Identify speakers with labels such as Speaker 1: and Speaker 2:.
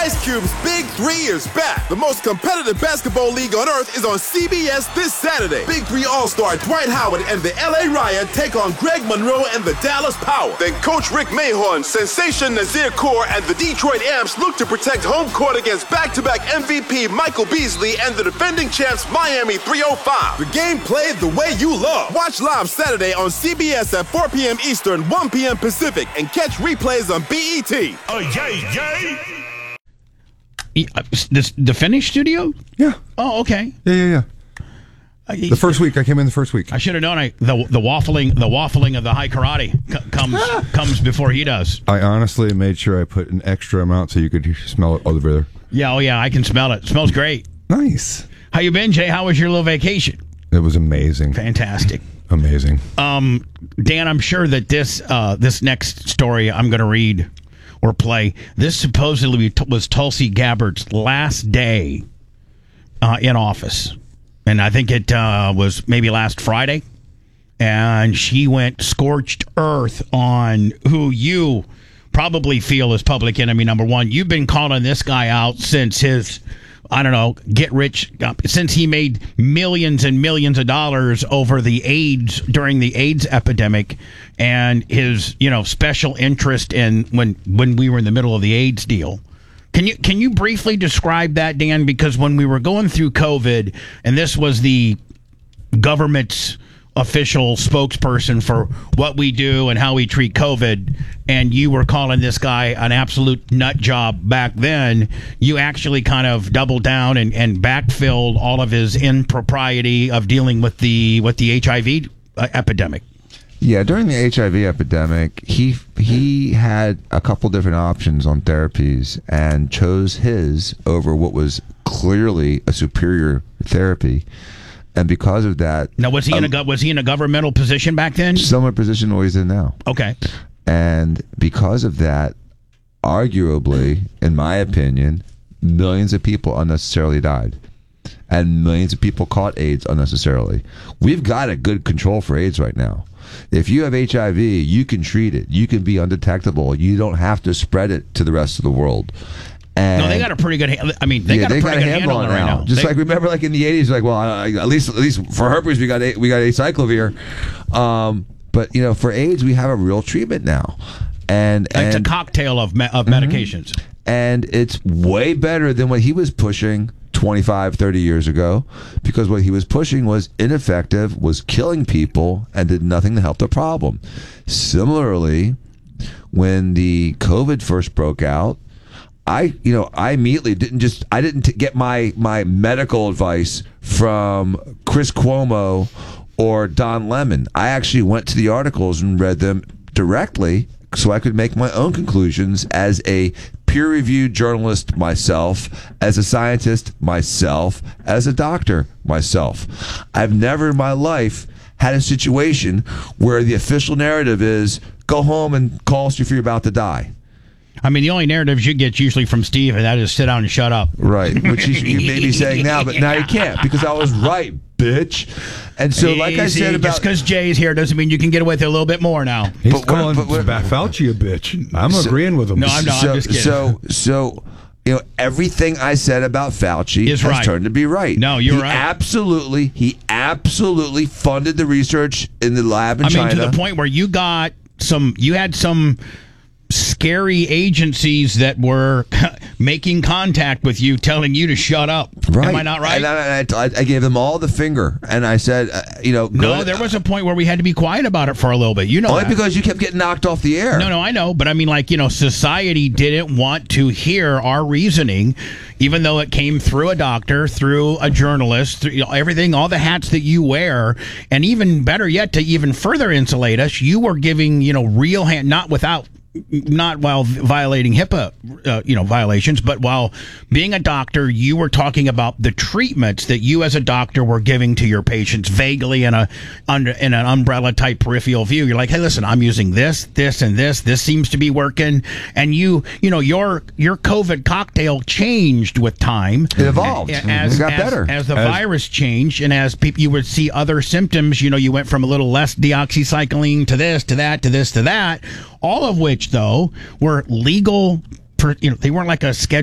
Speaker 1: Ice Cube's Big 3 is back. The most competitive basketball league on earth is on CBS this Saturday. Big 3 All-Star Dwight Howard and the LA Riot take on Greg Monroe and the Dallas Power. Then Coach Rick Mahorn, Sensation Nazir Kaur, and the Detroit Amps look to protect home court against back-to-back MVP Michael Beasley and the defending champs Miami 305. The game played the way you love. Watch live Saturday on CBS at 4 p.m. Eastern, 1 p.m. Pacific, and catch replays on BET.
Speaker 2: Oh, yay.
Speaker 3: The Finnish studio?
Speaker 4: Yeah.
Speaker 3: Oh, okay.
Speaker 4: Yeah. The first week. I came in the first week.
Speaker 3: I should have known. The waffling of the high karate comes before he does.
Speaker 4: I honestly made sure I put an extra amount so you could smell it over there.
Speaker 3: Yeah, I can smell it. It smells great.
Speaker 4: Nice.
Speaker 3: How you been, Jay? How was your little vacation?
Speaker 4: It was amazing.
Speaker 3: Fantastic.
Speaker 4: Amazing.
Speaker 3: Dan, I'm sure that this next story I'm going to read or play, this supposedly was Tulsi Gabbard's last day in office. And I think it was maybe last Friday. And she went scorched earth on who you probably feel is public enemy number one. You've been calling this guy out since his, I don't know, get rich, since he made millions and millions of dollars over during the AIDS epidemic, and his, special interest in when we were in the middle of the AIDS deal. Can you briefly describe that, Dan? Because when we were going through COVID, and this was the government's official spokesperson for what we do and how we treat COVID, and you were calling this guy an absolute nut job back then, you actually kind of doubled down and backfilled all of his impropriety of dealing with the HIV epidemic.
Speaker 5: Yeah, during the HIV epidemic, he had a couple different options on therapies and chose his over what was clearly a superior therapy. And because of that...
Speaker 3: Now, was he in a governmental position back then?
Speaker 5: Similar position to what he's in now.
Speaker 3: Okay.
Speaker 5: And because of that, arguably, in my opinion, millions of people unnecessarily died. And millions of people caught AIDS unnecessarily. We've got a good control for AIDS right now. If you have HIV, you can treat it. You can be undetectable. You don't have to spread it to the rest of the world. And
Speaker 3: no, they got a pretty good. Got a pretty good handle on it right now.
Speaker 5: Just like remember, like in the '80s, like at least for herpes, we got acyclovir. But for AIDS, we have a real treatment now, and
Speaker 3: it's a cocktail of medications,
Speaker 5: and it's way better than what he was pushing 25, 30 years ago, because what he was pushing was ineffective, was killing people, and did nothing to help the problem. Similarly, when the COVID first broke out, I immediately didn't get my medical advice from Chris Cuomo or Don Lemon. I actually went to the articles and read them directly so I could make my own conclusions as a peer-reviewed journalist myself, as a scientist myself, as a doctor myself. I've never in my life had a situation where the official narrative is go home and call us if you're about to die.
Speaker 3: I mean, the only narratives you get usually from Steve, and that is sit down and shut up.
Speaker 5: Right, which you may be saying now, but now you can't, because I was right, bitch. And so, like I said about...
Speaker 3: Just because Jay's here doesn't mean you can get away with it a little bit more now.
Speaker 4: He's calling Fauci a bitch. I'm agreeing with him.
Speaker 3: No, I'm not. I'm just kidding.
Speaker 5: So everything I said about Fauci has turned to be right.
Speaker 3: No, you're right.
Speaker 5: He absolutely funded the research in the lab in China.
Speaker 3: To the point where you had some scary agencies that were making contact with you, telling you to shut up.
Speaker 5: Right.
Speaker 3: Am I not right?
Speaker 5: And I gave them all the finger, and I said,
Speaker 3: No, there was a point where we had to be quiet about it for a little bit.
Speaker 5: Only because you kept getting knocked off the air.
Speaker 3: No, I know. But I mean, society didn't want to hear our reasoning, even though it came through a doctor, through a journalist, through everything, all the hats that you wear. And even better yet, to even further insulate us, you were giving, real hand, not while violating HIPAA, violations, but while being a doctor, you were talking about the treatments that you as a doctor were giving to your patients vaguely in an umbrella type peripheral view. You're like, hey, listen, I'm using this, and this. This seems to be working. And your COVID cocktail changed with time.
Speaker 5: It evolved. It got better
Speaker 3: as the virus changed, and as you would see other symptoms. You went from a little less deoxycycline to this, to that, to this, to that. All of which, though, were legal. They weren't like a schedule.